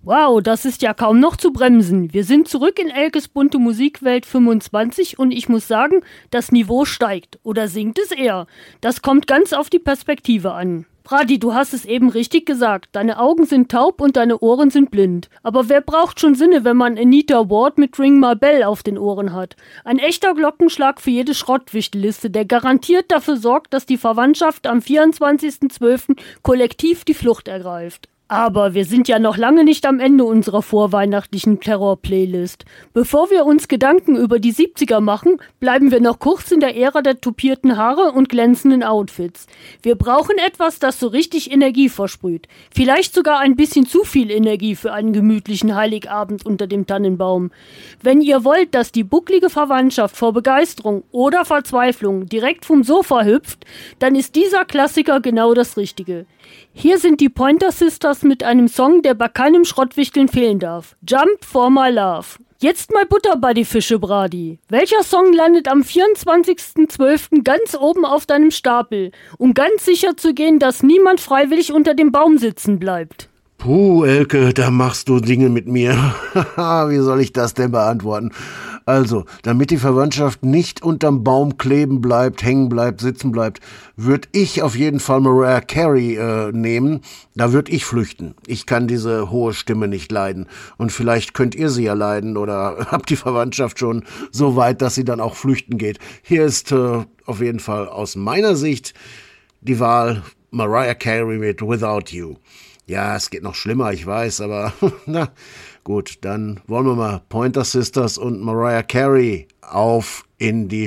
Wow, das ist ja kaum noch zu bremsen. Wir sind zurück in Elkes bunte Musikwelt 25 und ich muss sagen, das Niveau steigt. Oder sinkt es eher? Das kommt ganz auf die Perspektive an. Brady, du hast es eben richtig gesagt. Deine Augen sind taub und deine Ohren sind blind. Aber wer braucht schon Sinne, wenn man Anita Ward mit Ring My Bell auf den Ohren hat? Ein echter Glockenschlag für jede Schrottwichteliste, der garantiert dafür sorgt, dass die Verwandtschaft am 24.12. kollektiv die Flucht ergreift. Aber wir sind ja noch lange nicht am Ende unserer vorweihnachtlichen Terror-Playlist. Bevor wir uns Gedanken über die 70er machen, bleiben wir noch kurz in der Ära der tupierten Haare und glänzenden Outfits. Wir brauchen etwas, das so richtig Energie versprüht. Vielleicht sogar ein bisschen zu viel Energie für einen gemütlichen Heiligabend unter dem Tannenbaum. Wenn ihr wollt, dass die bucklige Verwandtschaft vor Begeisterung oder Verzweiflung direkt vom Sofa hüpft, dann ist dieser Klassiker genau das Richtige. Hier sind die Pointer Sisters mit einem Song, der bei keinem Schrottwichteln fehlen darf. Jump for my love. Jetzt mal Butter bei die Fische, Brady. Welcher Song landet am 24.12. ganz oben auf deinem Stapel, um ganz sicher zu gehen, dass niemand freiwillig unter dem Baum sitzen bleibt? Puh, Elke, da machst du Dinge mit mir. Wie soll ich das denn beantworten? Also, damit die Verwandtschaft nicht unterm Baum kleben bleibt, hängen bleibt, sitzen bleibt, würde ich auf jeden Fall Mariah Carey nehmen. Da würde ich flüchten. Ich kann diese hohe Stimme nicht leiden. Und vielleicht könnt ihr sie ja leiden oder habt die Verwandtschaft schon so weit, dass sie dann auch flüchten geht. Hier ist auf jeden Fall aus meiner Sicht die Wahl Mariah Carey mit Without You. Ja, es geht noch schlimmer, ich weiß, aber na gut, dann wollen wir mal Pointer Sisters und Mariah Carey auf in die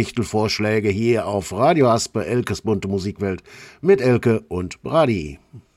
Schrottwichtelvorschläge hier auf Radio Haspe, Elkes bunte Musikwelt mit Elke und Brady.